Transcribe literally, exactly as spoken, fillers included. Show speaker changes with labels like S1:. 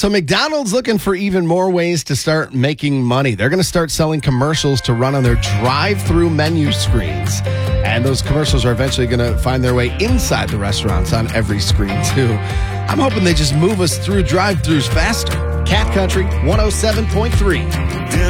S1: So McDonald's looking for even more ways to start making money. They're going to start selling commercials to run on their drive-through menu screens. And those commercials are eventually going to find their way inside the restaurants on every screen, too. I'm hoping they just move us through drive-thrus faster. Cat Country one oh seven point three.